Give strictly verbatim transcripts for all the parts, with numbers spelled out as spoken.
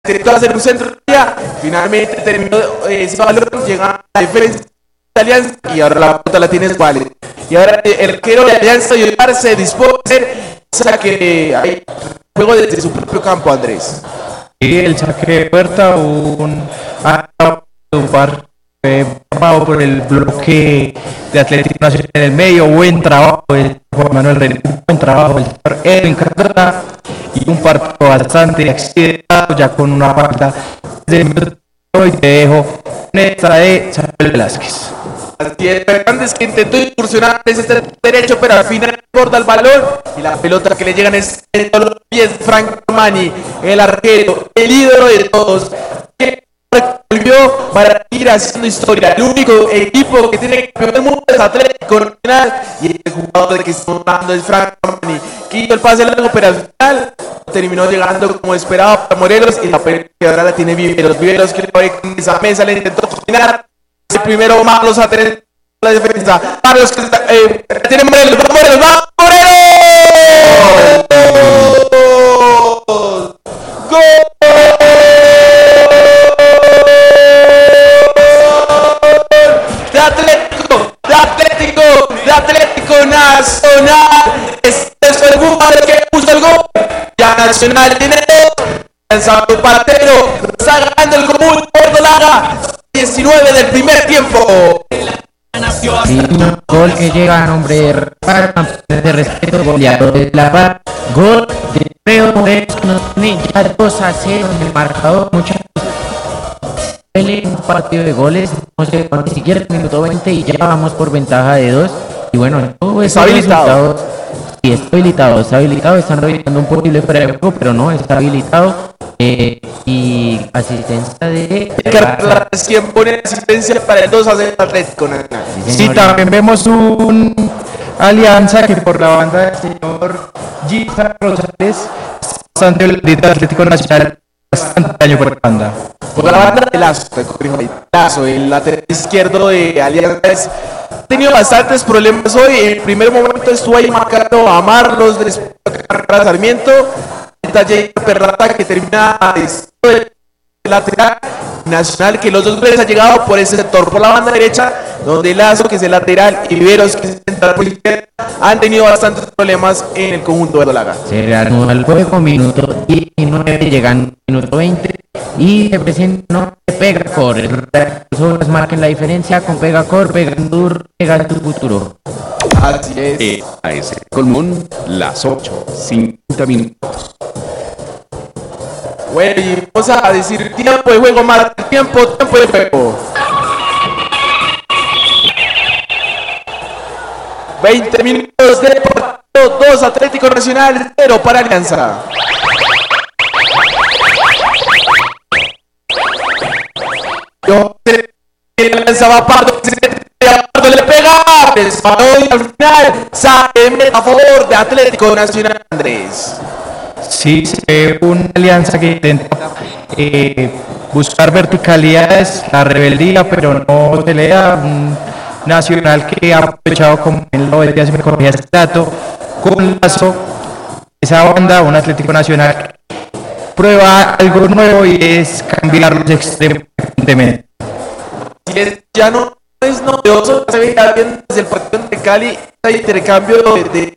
intentó hacer un centro de día, finalmente terminó eh, ese balón, llega a la defensa de Alianza y ahora la pelota la tiene Suárez. Y ahora el arquero de Alianza y Omar se dispone a hacer o sea que hay juego desde su propio campo, Andrés. Y el saque de puerta, un, un par eh, bajo por el bloque de Atlético Nacional en el medio, buen trabajo de Juan Manuel René, buen trabajo del señor Edwin Cardona y un partido bastante accidentado ya con una falta de hoy te dejo en esta de Samuel Velázquez. Así es, Fernández que intentó incursionar desde este derecho, pero al final corta el balón y la pelota que le llegan es en todos los pies. Franco Armani, el arquero, el ídolo de todos, que volvió para ir haciendo historia. El único equipo que tiene que campeón del mundo es Atlético Nacional y el jugador de que estamos hablando es Franco Armani, que hizo el pase largo, pero al final terminó llegando como esperaba para Morelos y la pelota que ahora la tiene Viveros. Viveros que con esa mesa le intentó cocinar. El primero Marlos a tener la defensa. Marlos que eh, tiene Morelos. ¡Va Morelos! ¡Va Morelos! ¡Gol! De Atlético, de Atlético, de Atlético Nacional. Este es el jugador que puso el gol. Ya Nacional tiene dos. Lanzado para Tero. Está ganando el común Cordolaga. diecinueve del primer tiempo. Y un gol que llega a nombre de, de respeto, goleador de la Paz. Gol de Pedro Morelos que nos pone ya dos a cero en el marcador, muchachos. Un partido de goles, no sé, ni siquiera el minuto veinte y ya vamos por ventaja de dos. Y bueno, todo está habilitado. Sí, está habilitado, está habilitado, están revisando un posible fuera de juego, pero no, está habilitado. Eh, y asistencia de quien pone asistencia para el dos a cero Atlético Nacional. Sí, sí, también vemos un Alianza que por la banda del señor Gita Rosales bastante el Atlético Nacional, bastante daño por la banda. Por la banda de Lazo, te corrijo ahí. Lazo, el lateral izquierdo de Alianza ha tenido bastantes problemas hoy. En el primer momento estuvo ahí marcando a Marlos, después a Sarmiento. Jair Perrata que termina el lateral Nacional, que los dos goles han llegado por ese sector, por la banda derecha, donde Lazo, que es el lateral, y Viveros, que es el central por izquierda, han tenido bastantes problemas en el conjunto de Verdolaga. Se reanuda el juego, minuto diecinueve, llegan minuto veinte, y se presenta no pega cor, los marcan la diferencia con pega cor, pega dur, pega tu futuro. Así es. Eh, a ese Colmón, las ocho, cincuenta minutos. Bueno, y vamos a decir tiempo de juego, más tiempo, tiempo de juego. veinte minutos de partido, dos Atlético Nacional, cero para Alianza. Yo Alianza va a Pardo, Pardo le pega, desparó y al final saque a favor de Atlético Nacional, Andrés. Sí, eh, una alianza que intenta eh, buscar verticalidades, la rebeldía, pero no se le da. Un Nacional que ha aprovechado, como en la obediencia, si me corregía este dato, con Lazo, esa banda, un Atlético Nacional prueba algo nuevo y es cambiar los extremos. Ya no es novedoso, se ve bien desde el partido de Cali, el intercambio de, de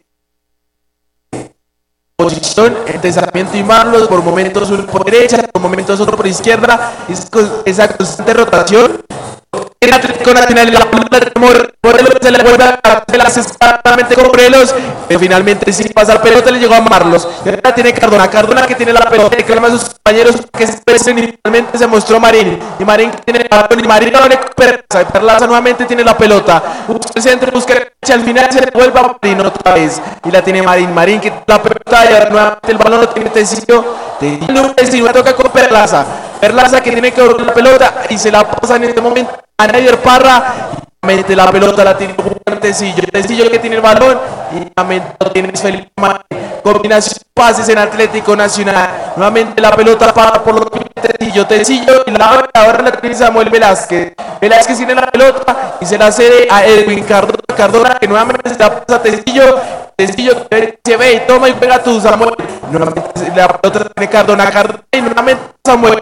posición entre Sarmiento y Marlos, por momentos uno por derecha, por momentos otro por izquierda, es, esa constante rotación. En Atlético Nacional la pelota de Morelos se le vuelve a se la hace exactamente con Morelos, pero finalmente sin pasar pelota le llegó a Marlos. Y ahora tiene Cardona, Cardona que tiene la pelota, que clama a sus compañeros que se expresen y finalmente se mostró Marín. Y Marín que tiene la pelota, y Marín no le recupera, y Perlaza nuevamente tiene la pelota. Busca el centro, busca el derecha, al final se le vuelve a Marín otra vez. Y la tiene Marín, Marín que la pelota y ahora nuevamente el balón lo tiene Tecillo. Tecillo toca con Perlaza. Perlaza que tiene que volver la pelota y se la pasa en este momento a Nader Parra. Nuevamente la pelota la tiene Tecillo. Tecillo que tiene el balón y nuevamente lo tiene Felipe Marín. Combinación de pases en Atlético Nacional. Nuevamente la pelota para por lo que Tecillo. Tecillo y la ahora la tiene Samuel Velázquez. Velázquez tiene la pelota y se la cede a Edwin Cardona. Cardona que nuevamente se la pasa a Tecillo. Tecillo que se ve y toma y pega tú, Samuel. Nuevamente la pelota tiene Cardona. Cardona y nuevamente Samuel.